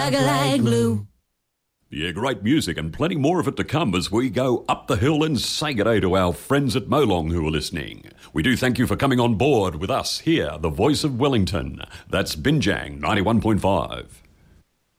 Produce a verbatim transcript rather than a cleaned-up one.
like glue. Yeah, great music and plenty more of it to come as we go up the hill and say good day to our friends at Molong who are listening. We do thank you for coming on board with us here, the voice of Wellington. That's Binjang ninety-one point five.